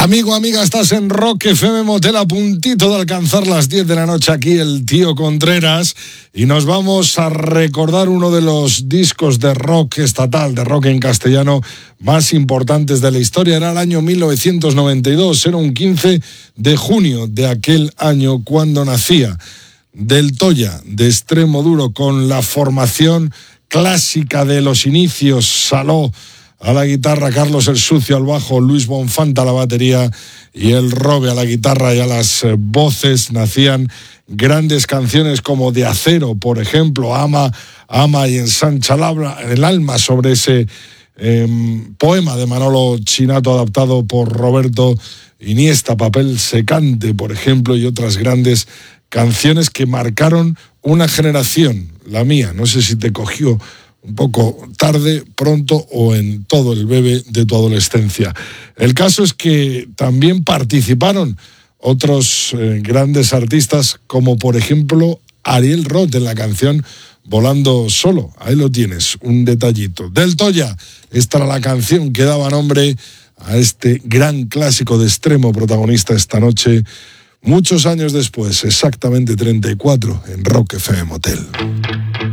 Amigo, amiga, estás en Rock FM Motel, a puntito de alcanzar las 10 de la noche, aquí el tío Contreras, y nos vamos a recordar uno de los discos de rock estatal, de rock en castellano, más importantes de la historia. Era el año 1992, era un 15 de junio de aquel año cuando nacía Del Toya, de Extremoduro, con la formación clásica de los inicios: Saló a la guitarra, Carlos el Sucio al bajo, Luis Bonfante a la batería y el Robe a la guitarra y a las voces. Nacían grandes canciones como De Acero, por ejemplo, Ama y Ensancha el alma, sobre ese poema de Manolo Chinato adaptado por Roberto Iniesta, Papel secante, por ejemplo, y otras grandes canciones que marcaron una generación, la mía. No sé si te cogió un poco tarde, pronto o en todo el bebé de tu adolescencia. El caso es que también participaron otros grandes artistas, como por ejemplo Ariel Roth en la canción Volando Solo. Ahí lo tienes, un detallito. Del Toya, esta era la canción que daba nombre a este gran clásico de Extremo, protagonista esta noche, muchos años después, exactamente 34, en Rock FM Motel.